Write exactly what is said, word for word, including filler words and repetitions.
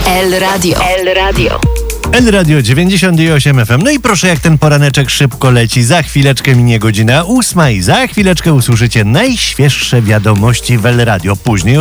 El Radio. El Radio. El Radio dziewięćdziesiąt osiem F M. No i proszę, jak ten poraneczek szybko leci. Za chwileczkę minie godzina ósma i za chwileczkę usłyszycie najświeższe wiadomości w El Radio. Później